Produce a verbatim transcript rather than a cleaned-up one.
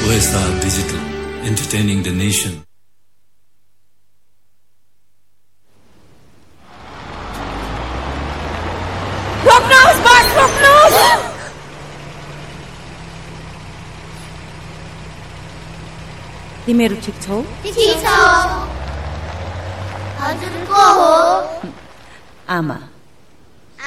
O S R Digital, entertaining the nation. रोक्नुहोस् बस रोक्नुहोस्। तिमीहरू ठिक छौ? ठिक छौ। हजुर को हो? आमा।